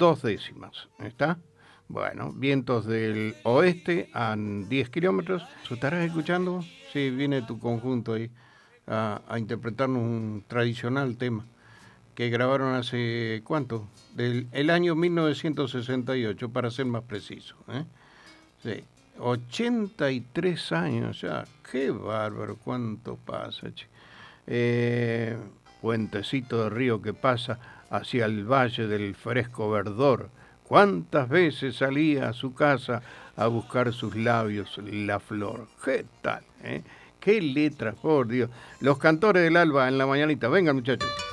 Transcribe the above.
2 décimas. ¿Está? Bueno, vientos del oeste a 10 kilómetros. ¿Estarás escuchando? Sí, viene tu conjunto ahí a interpretarnos un tradicional tema que grabaron hace, ¿cuánto? El año 1968, para ser más preciso. Sí, 83 años ya. Qué bárbaro, cuánto pasa, che. Puentecito de río que pasa hacia el valle del fresco verdor. ¿Cuántas veces salía a su casa a buscar sus labios la flor? ¿Qué tal? ¿Qué letras, por Dios? Los cantores del alba en la mañanita. Vengan, muchachos.